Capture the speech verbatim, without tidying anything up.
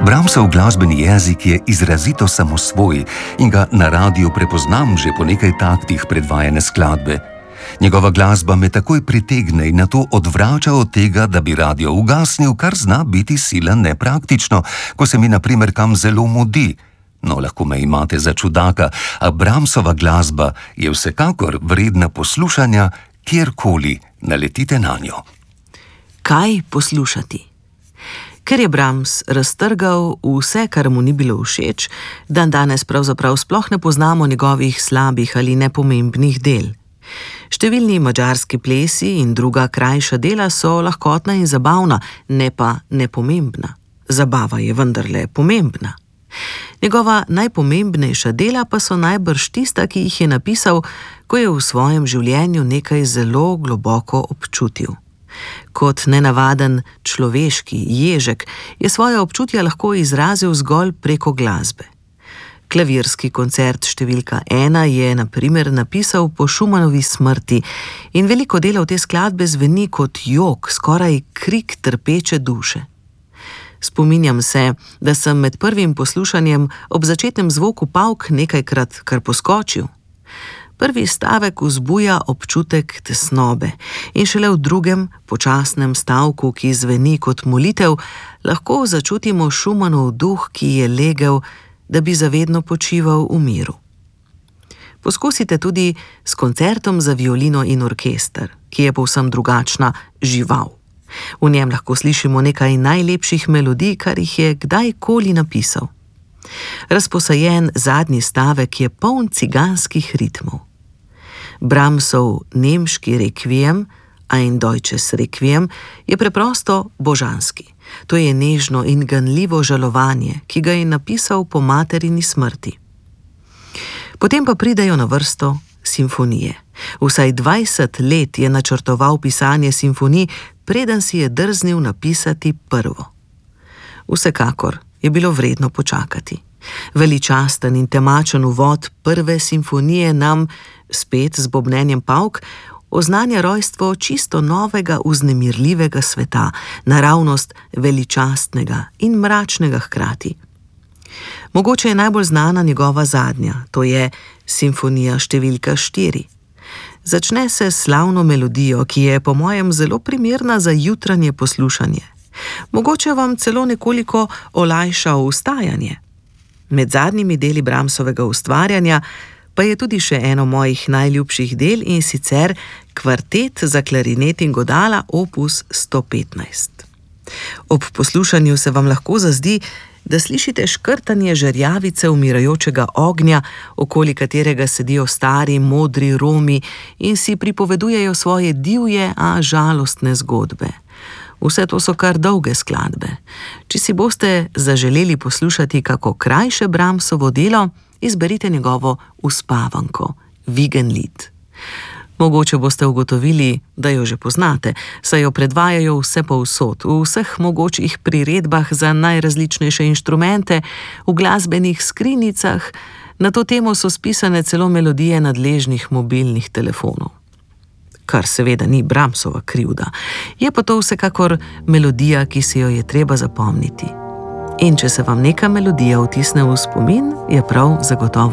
Brahmsov glasbeni jezik je izrazito samosvoj in ga na radiju prepoznam že po nekaj taktih predvajane skladbe. Njegova glasba me takoj pritegne in nato odvrača od tega, da bi radio ugasnil, kar zna biti sila nepraktično, ko se mi na primer kam zelo mudi. No, lahko me imate za čudaka, a Brahmsova glasba je vsekakor vredna poslušanja, kjerkoli naletite nanjo. Kaj poslušati? Ker je Brahms raztrgal vse, kar mu ni bilo všeč, dan danes pravzaprav sploh ne poznamo njegovih slabih ali nepomembnih del. Številni madžarski plesi in druga krajša dela so lahkotna in zabavna, ne pa nepomembna. Zabava je vendarle pomembna. Njegova najpomembnejša dela pa so najbrž tista, ki jih je napisal, ko je v svojem življenju nekaj zelo globoko občutil. Kot nenavaden človeški ježek je svoje občutja lahko izrazil zgolj preko glasbe. Klavirski koncert številka ena je na primer napisal po Schumanovi smrti in veliko delov te skladbe zveni kot jok, skoraj krik trpeče duše. Spominjam se, da sem med prvim poslušanjem ob začetnem zvoku pavk nekajkrat kar poskočil. Prvi stavek vzbuja občutek tesnobe in šele v drugem, počasnem stavku, ki zveni kot molitev, lahko začutimo Schumanov duh, ki je legel, da bi zavedno počival v miru. Poskusite tudi s koncertom za violino in orkester, ki je povsem drugačna žival. V njem lahko slišimo nekaj najlepših melodij, kar jih je kdajkoli napisal. Razposajen zadnji stavek je poln ciganskih ritmov. Brahmsov nemški rekviem, Ein deutsches Requiem, je preprosto božanski. To je nežno in ganljivo žalovanje, ki ga je napisal po materini smrti. Potem pa pridejo na vrsto simfonije. Vsaj dvajset let je načrtoval pisanje simfonij, preden si je drznil napisati prvo. Vsekakor je bilo vredno počakati. Veličasten in temačen uvod prve simfonije nam, spet z bobnenjem pavk, oznanja rojstvo čisto novega vznemirljivega sveta, naravnost veličastnega in mračnega hkrati. Mogoče je najbolj znana njegova zadnja, to je simfonija številka štiri. Začne se s slavno melodijo, ki je po mojem zelo primerna za jutranje poslušanje. Mogoče vam celo nekoliko olajša vstajanje. Med zadnjimi deli Brahmsovega ustvarjanja pa je tudi še eno mojih najljubših del, in sicer kvartet za klarinet in godala opus sto petnajst. Ob poslušanju se vam lahko zazdi, da slišite škrtanje žerjavice umirajočega ognja, okoli katerega sedijo stari, modri Romi in si pripovedujejo svoje divje, a žalostne zgodbe. Vse to so kar dolge skladbe. Če si boste zaželeli poslušati kako krajše Brahmsovo delo, izberite njegovo uspavanko, Wiegenlied. Mogoče boste ugotovili, da jo že poznate, saj jo predvajajo vse povsod, v vseh mogočih priredbah za najrazličnejše inštrumente, v glasbenih skrinjicah, na to temo so spisane celo melodije nadležnih mobilnih telefonov. Kar seveda ni Brahmsova krivda, je pa to vsekakor melodija, ki si jo je treba zapomniti. In če se vam neka melodija vtisne v spomin, je prav zagotovo